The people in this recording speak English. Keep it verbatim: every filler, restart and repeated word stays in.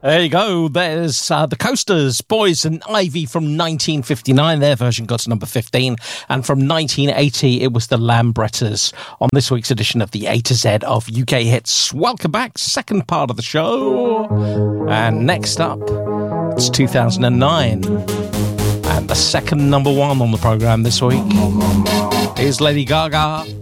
There you go. There's uh, the Coasters, Boys and Ivy from nineteen fifty-nine. Their version got to number fifteen. And from nineteen eighty, it was the Lambrettas on this week's edition of the A to Z of U K Hits. Welcome back. Second part of the show. And next up, it's two thousand nine. And the second number one on the programme this week is Lady Gaga.